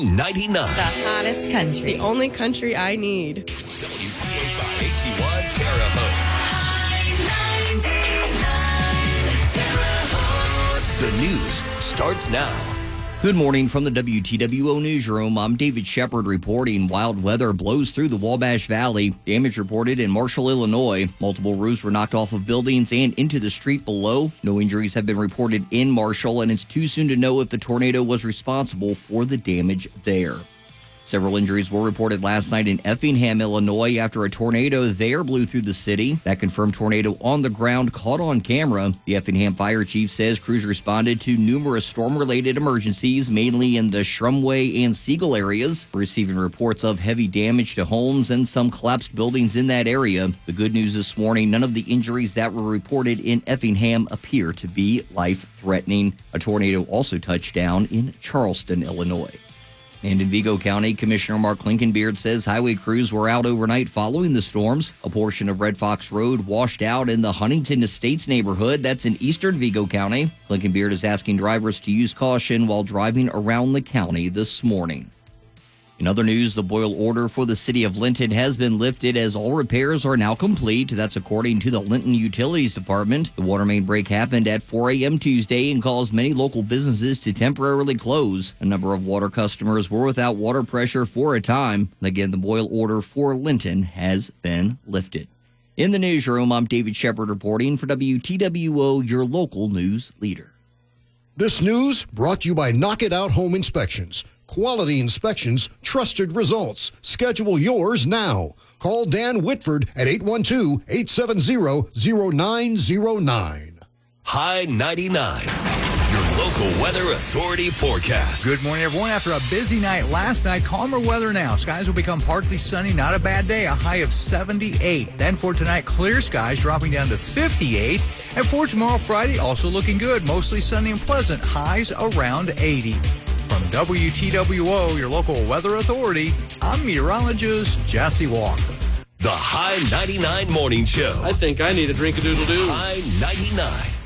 99. The hottest country. The only country I need. WTHI HD1 Terre Haute. The news starts now. Good morning from the WTWO newsroom. I'm David Shepard reporting. Wild weather blows through the Wabash Valley. Damage reported in Marshall, Illinois. Multiple roofs were knocked off of buildings and into the street below. No injuries have been reported in Marshall, and it's too soon to know if the tornado was responsible for the damage there. Several injuries were reported last night in Effingham, Illinois, after a tornado there blew through the city. That confirmed tornado on the ground caught on camera. The Effingham fire chief says crews responded to numerous storm-related emergencies, mainly in the Shrumway and Siegel areas, receiving reports of heavy damage to homes and some collapsed buildings in that area. The good news this morning, none of the injuries that were reported in Effingham appear to be life-threatening. A tornado also touched down in Charleston, Illinois. And in Vigo County, Commissioner Mark Clinkenbeard says highway crews were out overnight following the storms. A portion of Red Fox Road washed out in the Huntington Estates neighborhood. That's in eastern Vigo County. Clinkenbeard is asking drivers to use caution while driving around the county this morning. In other news, the boil order for the city of Linton has been lifted as all repairs are now complete. That's according to the Linton Utilities Department. The water main break happened at 4 a.m. Tuesday and caused many local businesses to temporarily close. A number of water customers were without water pressure for a time. Again, the boil order for Linton has been lifted. In the newsroom, I'm David Shepard reporting for WTWO, your local news leader. This news brought to you by Knock It Out Home Inspections. Quality inspections, trusted results. Schedule yours now. Call Dan Whitford at 812-870-0909. High 99. Your local weather authority forecast. Good morning, everyone. After a busy night last night, calmer weather now. Skies will become partly sunny. Not a bad day. A high of 78. Then for tonight, clear skies dropping down to 58. And for tomorrow, Friday, also looking good. Mostly sunny and pleasant. Highs around 80. From WTWO, your local weather authority, I'm meteorologist Jesse Walker. The High 99 Morning Show. I think I need a drink-a-doodle-doo. High 99.